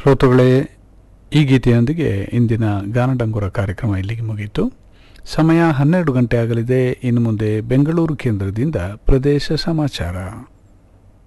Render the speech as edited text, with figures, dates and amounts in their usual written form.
ಶ್ರೋತೃಗಳೇ, ಈ ಗೀತೆಯೊಂದಿಗೆ ಇಂದಿನ ಗಾನಡಂಗುರ ಕಾರ್ಯಕ್ರಮ ಇಲ್ಲಿಗೆ ಮುಗಿಯಿತು. ಸಮಯ 12 ಗಂಟೆ ಆಗಲಿದೆ. ಇನ್ನು ಮುಂದೆ ಬೆಂಗಳೂರು ಕೇಂದ್ರದಿಂದ ಪ್ರದೇಶ ಸಮಾಚಾರ.